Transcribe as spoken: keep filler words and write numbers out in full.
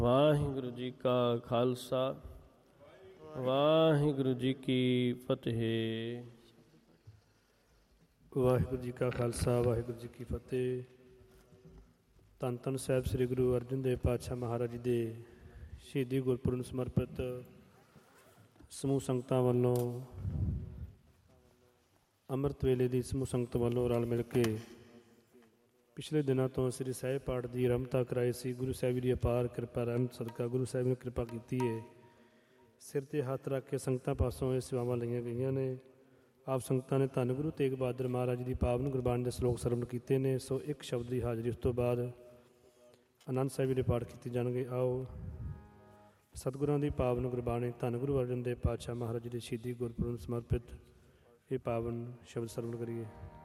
ਵਾਹਿਗੁਰੂ ਜੀ ਕਾ ਖਾਲਸਾ ਵਾਹਿਗੁਰੂ ਜੀ ਕੀ ਫਤਿਹ। ਵਾਹਿਗੁਰੂ ਜੀ ਕਾ ਖਾਲਸਾ ਵਾਹਿਗੁਰੂ ਜੀ ਕੀ ਫਤਿਹ। ਧੰਨ ਧੰਨ ਸਾਹਿਬ ਸ੍ਰੀ ਗੁਰੂ ਅਰਜਨ ਦੇਵ ਪਾਤਸ਼ਾਹ ਮਹਾਰਾਜ ਜੀ ਦੇ ਸ਼ਹੀਦੀ ਗੁਰਪੁਰਬ ਨੂੰ ਸਮਰਪਿਤ ਸਮੂਹ ਸੰਗਤਾਂ ਵੱਲੋਂ ਅੰਮ੍ਰਿਤ ਵੇਲੇ ਦੀ ਸਮੂਹ ਸੰਗਤ ਵੱਲੋਂ ਰਲ ਮਿਲ ਕੇ ਪਿਛਲੇ ਦਿਨਾਂ ਤੋਂ ਸ੍ਰੀ ਸਾਹਿਬ ਪਾਠ ਦੀ ਆਰੰਭਤਾ ਕਰਾਈ ਸੀ। ਗੁਰੂ ਸਾਹਿਬ ਦੀ ਅਪਾਰ ਕਿਰਪਾ ਰਹਿਮਤ ਸਦਕਾ ਗੁਰੂ ਸਾਹਿਬ ਨੇ ਕਿਰਪਾ ਕੀਤੀ ਹੈ। ਸਿਰ 'ਤੇ ਹੱਥ ਰੱਖ ਕੇ ਸੰਗਤਾਂ ਪਾਸੋਂ ਇਹ ਸੇਵਾਵਾਂ ਲਈਆਂ ਗਈਆਂ ਨੇ। ਆਪ ਸੰਗਤਾਂ ਨੇ ਧੰਨ ਗੁਰੂ ਤੇਗ ਬਹਾਦਰ ਮਹਾਰਾਜ ਦੀ ਪਾਵਨ ਗੁਰਬਾਣੀ ਦੇ ਸਲੋਕ ਸਰਵਣ ਕੀਤੇ ਨੇ। ਸੋ ਇੱਕ ਸ਼ਬਦ ਦੀ ਹਾਜ਼ਰੀ ਉਸ ਤੋਂ ਬਾਅਦ ਆਨੰਦ ਸਾਹਿਬ ਦੇ ਪਾਠ ਕੀਤੇ ਜਾਣਗੇ। ਆਓ ਸਤਿਗੁਰਾਂ ਦੀ ਪਾਵਨ ਗੁਰਬਾਣੀ ਧੰਨ ਗੁਰੂ ਅਰਜਨ ਦੇਵ ਪਾਤਸ਼ਾਹ ਮਹਾਰਾਜ ਜੀ ਦੇ ਸ਼ਹੀਦੀ ਗੁਰਪੁਰਬ ਨੂੰ ਸਮਰਪਿਤ ਇਹ ਪਾਵਨ ਸ਼ਬਦ ਸਰਵਣ ਕਰੀਏ।